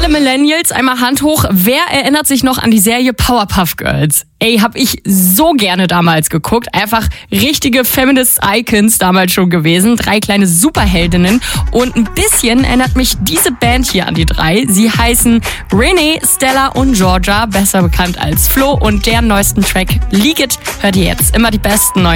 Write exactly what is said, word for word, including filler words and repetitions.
Alle Millennials, einmal Hand hoch. Wer erinnert sich noch an die Serie Powerpuff Girls? Ey, hab ich so gerne damals geguckt. Einfach richtige Feminist-Icons damals schon gewesen. Drei kleine Superheldinnen. Und ein bisschen erinnert mich diese Band hier an die drei. Sie heißen Renee, Stella und Georgia, besser bekannt als Flo. Und deren neuesten Track Leak It hört ihr jetzt. Immer die besten neuen